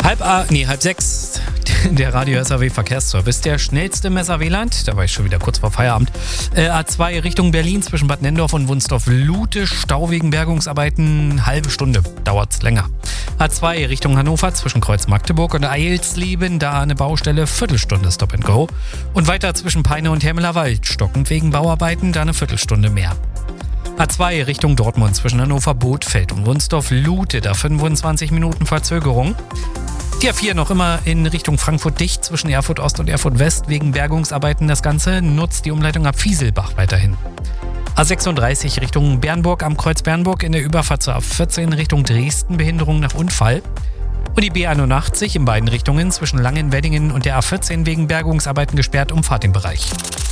Halb sechs. Der Radio SAW Verkehrsservice, der schnellste im SAW-Land. Da war ich schon wieder kurz vor Feierabend. A2 Richtung Berlin zwischen Bad Nenndorf und Wunstorf-Lute. Stau wegen Bergungsarbeiten, halbe Stunde. Dauert's länger. A2 Richtung Hannover zwischen Kreuz Magdeburg und Eilsleben. Da eine Baustelle, Viertelstunde Stop and Go. Und weiter zwischen Peine und Hermelerwald. Stockend wegen Bauarbeiten, da eine Viertelstunde mehr. A2 Richtung Dortmund zwischen Hannover, Bothfeld und Wunstorf-Lute. Da 25 Minuten Verzögerung. Die A4 noch immer in Richtung Frankfurt dicht zwischen Erfurt Ost und Erfurt West wegen Bergungsarbeiten. Das Ganze nutzt die Umleitung ab Fieselbach weiterhin. A36 Richtung Bernburg am Kreuz Bernburg in der Überfahrt zur A14 Richtung Dresden, Behinderung nach Unfall. Und die B81 in beiden Richtungen zwischen Langenweddingen und der A14 wegen Bergungsarbeiten gesperrt, umfahrt den Bereich.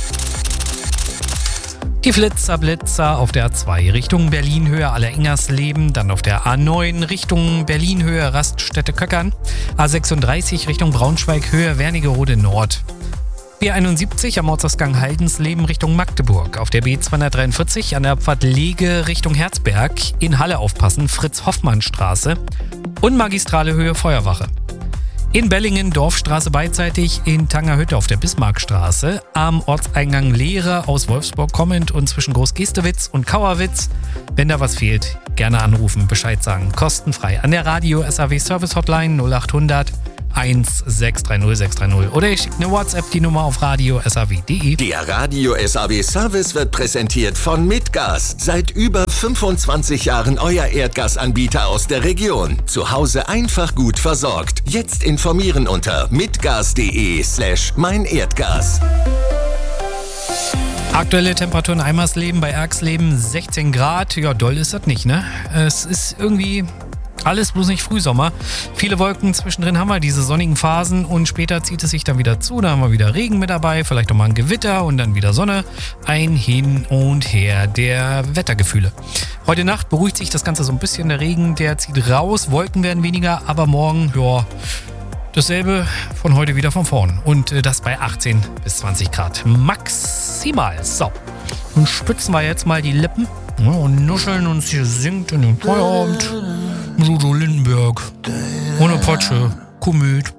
Die Blitzer auf der A2 Richtung Berlin-Höhe Alleringersleben, dann auf der A9 Richtung Berlin-Höhe Raststätte Köckern, A36 Richtung Braunschweig-Höhe Wernigerode Nord. B71 am Ortsausgang Haldensleben Richtung Magdeburg, auf der B243 an der Abfahrt Lege Richtung Herzberg, in Halle aufpassen, Fritz-Hoffmann-Straße und Magistrale Höhe Feuerwache. In Bellingen, Dorfstraße beidseitig, in Tangerhütte auf der Bismarckstraße, am Ortseingang Lehre aus Wolfsburg kommend und zwischen Großgestewitz und Kauerwitz. Wenn da was fehlt, gerne anrufen, Bescheid sagen, kostenfrei an der Radio SAW Service Hotline 0800 1630 630 oder ihr schickt eine WhatsApp, die Nummer auf radio.saw.de. Der Radio SAW Service wird präsentiert von Mitgas. Seit über 25 Jahren euer Erdgasanbieter aus der Region. Zu Hause einfach gut versorgt. Jetzt informieren unter mitgas.de/meinerdgas. Aktuelle Temperaturen in Eimersleben bei Erxleben 16 Grad. Ja, doll ist das nicht, ne? Es ist irgendwie alles bloß nicht Frühsommer. Viele Wolken, zwischendrin haben wir diese sonnigen Phasen und später zieht es sich dann wieder zu. Da haben wir wieder Regen mit dabei, vielleicht auch mal ein Gewitter und dann wieder Sonne. Ein Hin und Her der Wettergefühle. Heute Nacht beruhigt sich das Ganze so ein bisschen. Der Regen, der zieht raus, Wolken werden weniger, aber morgen, ja, dasselbe von heute wieder von vorn. Und das bei 18 bis 20 Grad maximal. So, nun spitzen wir jetzt mal die Lippen und nuscheln uns hier singt in den Feierabend. Udo Lindenberg, ohne Patsche, Komet.